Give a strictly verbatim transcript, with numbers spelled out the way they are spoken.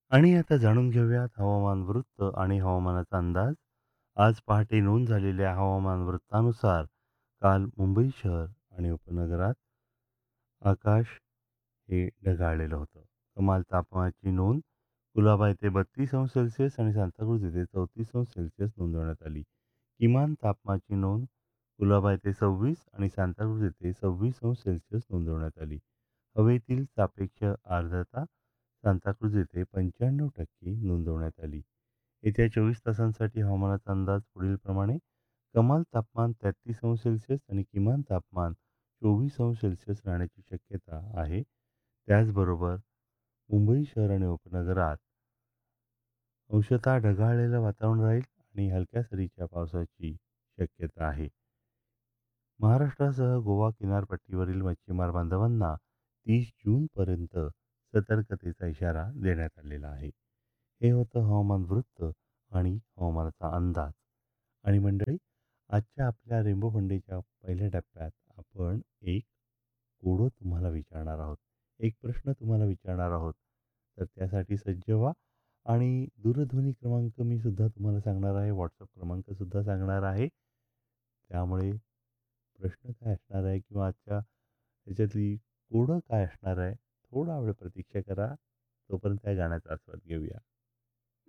आणि आता जाणून घेऊयात हवामान वृत्त आणि हवामानाचा अंदाज. आज पहाटे नोंद झालेल्या हवामान वृत्तानुसार काल मुंबई शहर आणि उपनगरात आकाश हे ढगाळलेलं होतं. कमाल तापमानाची नोंद कुलाबा येथे बत्तीस अंश सेल्सिअस आणि सांताक्रूझ येथे चौतीस अंश सेल्सिअस नोंदवण्यात आली. किमान तापमानाची नोंद कुलाबा येथे सव्वीस आणि सांताक्रूझ येथे सव्वीस अंश सेल्सिअस नोंदवण्यात आली. हवेतील सापेक्ष आर्द्रता सांताक्रूझ येथे पंच्याण्णव टक्के नोंदवण्यात आली. येत्या चोवीस तासांसाठी हवामानाचा अंदाज पुढीलप्रमाणे: कमाल तापमान तेहतीस अंश सेल्सिअस आणि किमान तापमान चोवीस अंश सेल्सिअस राहण्याची शक्यता आहे. त्याचबरोबर मुंबई शहर आणि उपनगरात अंशतः ढगाळलेलं वातावरण राहील आणि हलक्या सरीच्या पावसाची शक्यता आहे. महाराष्ट्रासह गोवा किनारपट्टीवरील मच्छीमार बांधवांना तीस जूनपर्यंत सतर्कतेचा इशारा देण्यात आलेला आहे. हे होतं हवामान वृत्त आणि हवामानाचा अंदाज. आणि मंडळी, आजच्या आपल्या रेनबो फंडेच्या पहिल्या टप्प्यात आपण एक कोडं तुम्हाला विचारणार आहोत. एक प्रश्न तुम्हाला विचारणार आहोत. तर त्यासाठी सज्ज व्हा आणि दूरध्वनी क्रमांक मी सुद्धा तुम्हाला सांगणार आहे. WhatsApp क्रमांक सुद्धा सांगणार आहे. त्यामुळे प्रश्न काय असणार आहे किंवा आजच्या ह्याच्यातली कोडं काय असणार आहे, थोडा वेळ प्रतीक्षा करा. तोपर्यंत त्या गाण्याचा आस्वाद घेऊया.